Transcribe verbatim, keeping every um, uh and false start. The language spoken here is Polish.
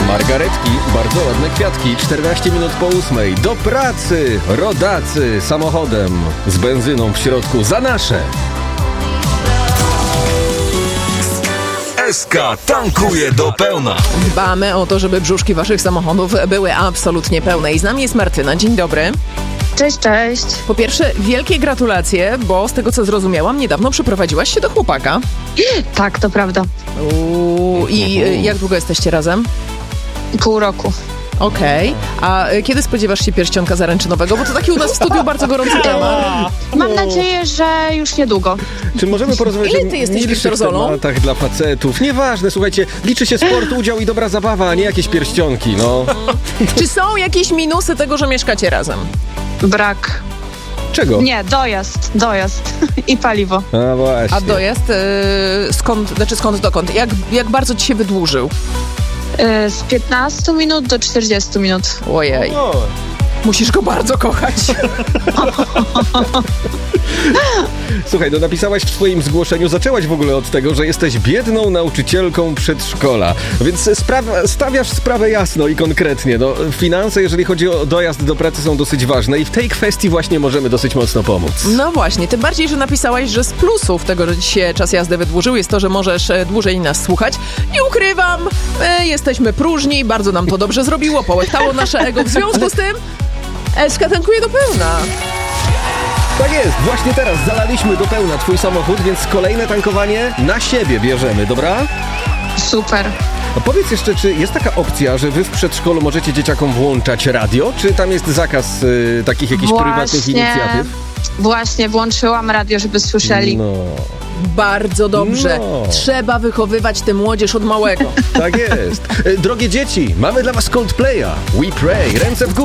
Margaretki, bardzo ładne kwiatki, czternaście minut po ósmej. Do pracy, rodacy, samochodem, z benzyną w środku, za nasze. S K tankuje do pełna. Dbamy o to, żeby brzuszki waszych samochodów były absolutnie pełne. I z nami jest Martyna. Dzień dobry. Cześć, cześć. Po pierwsze, wielkie gratulacje, bo z tego co zrozumiałam, niedawno przeprowadziłaś się do chłopaka. Tak, to prawda. Uuu, I y, jak długo jesteście razem? Pół roku. Okej. Okay. A y, kiedy spodziewasz się pierścionka zaręczynowego? Bo to taki u nas w studiu bardzo gorący temat. Mam nadzieję, że już niedługo. Czy możemy porozmawiać Ile o ty jesteś, milszych Wiktor Zolo? tematach dla facetów? Nieważne, słuchajcie, liczy się sport, udział i dobra zabawa, a nie jakieś pierścionki, no. Czy są jakieś minusy tego, że mieszkacie razem? Brak. Czego? Nie, dojazd, dojazd i paliwo. A właśnie. A dojazd y, skąd, znaczy skąd dokąd? Jak, jak bardzo ci się wydłużył? Yy, z piętnastu minut do czterdziestu minut. Ojej. Musisz go bardzo kochać. Słuchaj, no napisałaś w swoim zgłoszeniu, zaczęłaś w ogóle od tego, że jesteś biedną nauczycielką przedszkola, więc spra- stawiasz sprawę jasno i konkretnie. No, finanse, jeżeli chodzi o dojazd do pracy, są dosyć ważne i w tej kwestii właśnie możemy dosyć mocno pomóc. No właśnie, tym bardziej, że napisałaś, że z plusów tego, że ci się czas jazdy wydłużył, jest to, że możesz e, dłużej nas słuchać. Nie ukrywam, e, jesteśmy próżni, bardzo nam to dobrze zrobiło, połechtało nasze ego. W związku z tym S K tankuje do pełna. Tak jest, właśnie teraz zalaliśmy do pełna twój samochód, więc kolejne tankowanie na siebie bierzemy, dobra? Super. A powiedz jeszcze, czy jest taka opcja, że wy w przedszkolu możecie dzieciakom włączać radio, czy tam jest zakaz y, takich jakichś Właśnie, prywatnych inicjatyw? Właśnie, włączyłam radio, żeby słyszeli. No, Bardzo dobrze. No. Trzeba wychowywać tę młodzież od małego. tak jest. Y, Drogie dzieci, mamy dla was Coldplaya. We Pray, ręce w górę.